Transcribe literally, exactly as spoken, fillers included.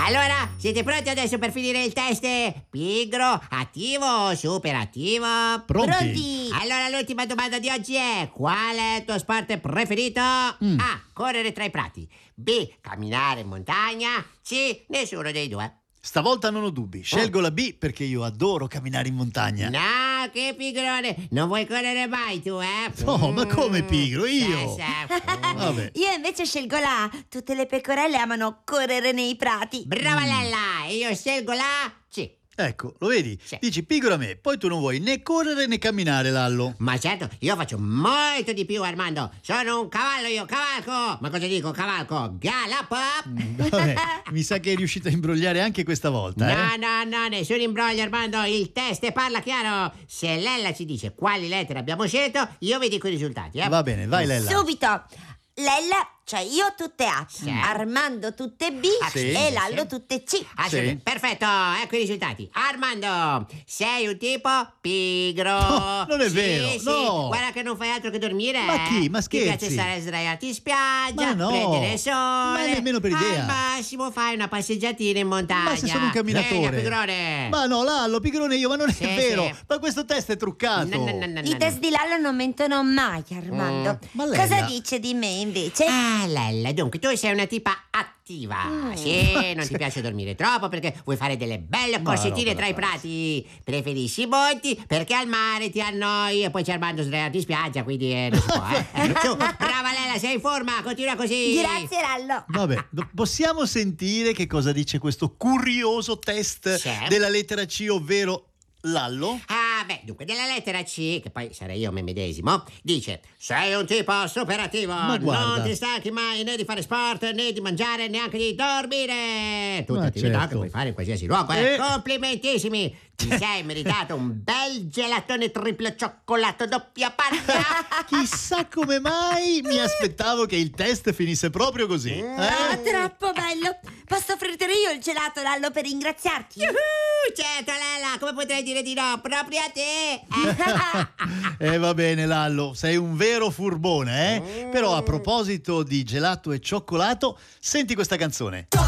Allora, siete pronti adesso per finire il test? Pigro, attivo o super attivo? Pronti? Pronti. Allora, l'ultima domanda di oggi è: qual è il tuo sport preferito? Mm. A. Correre tra i prati. B. Camminare in montagna. C. Nessuno dei due. Stavolta non ho dubbi, scelgo la B perché io adoro camminare in montagna. No, che pigrone! Non vuoi correre mai tu, eh? No, ma come pigro? Io? Sì, sì. Vabbè. Io invece scelgo la A. Tutte le pecorelle amano correre nei prati. Brava Lella! E io scelgo la C. Ecco, lo vedi? Sì. Dici pigro a me, poi tu non vuoi né correre né camminare, Lallo. Ma certo, io faccio molto di più, Armando. Sono un cavallo io, cavalco! Ma cosa dico, cavalco? Galoppo! Vabbè, mi sa che è riuscito a imbrogliare anche questa volta, No, eh? no, no, nessun imbroglio, Armando. Il test parla chiaro. Se Lella ci dice quali lettere abbiamo scelto, io vi dico i risultati, eh? Va bene, vai Lella. Subito. Lella, cioè io tutte A, Sì. Armando tutte B Ah, sì, e sì. Lallo tutte C. Ah, sì. Sì. Perfetto, ecco i risultati. Armando, sei un tipo pigro. No, non è Sì, vero, sì. no. Guarda che non fai altro che dormire. Ma chi? Ma Ti piace scherzi? stare sdraiati in spiaggia, Ma no. prendere sole. Ma nemmeno per idea. Al massimo fai una passeggiatina in montagna. Ma se sono un camminatore. Venga, pigrone. Ma no, Lallo, pigrone io, ma non è Sì, vero. sì. Ma questo test è truccato. No, no, no, no, I no, test no. di Lallo non mentono mai, Armando. Mm, ma Lella- Cosa dice di me invece? Ah, Lella, dunque tu sei una tipa attiva. Mm. Sì, non ti piace dormire troppo perché vuoi fare delle belle Ma corsettine roba tra i da pazzi. prati. Preferisci i monti perché al mare ti annoi e poi c'è Armando sdraiato in spiaggia, quindi eh, non si può, eh. Eh, su, brava Lella, sei in forma, continua così. Grazie Lallo. Vabbè, do- possiamo sentire che cosa dice questo curioso test Sì. della lettera C, ovvero Lallo? Ah, beh, dunque, della lettera C, che poi sarei io me medesimo, dice: sei un tipo super attivo, Ma guarda. non ti stanchi mai né di fare sport né di mangiare neanche di dormire. Tutte Ma attività certo. che puoi fare in qualsiasi luogo, eh. Eh. Complimentissimi! Ti sei meritato un bel gelatone triplo cioccolato doppia panna. Chissà come mai mi aspettavo che il test finisse proprio così. Mm. Ah, Eh? troppo bello. Posso offrirti io il gelato, Lallo, per ringraziarti? Uh, certo, Lella, come potrei dire di no? Proprio a te! Eh, va bene, Lallo, sei un vero furbone, eh? Però a proposito di gelato e cioccolato, senti questa canzone.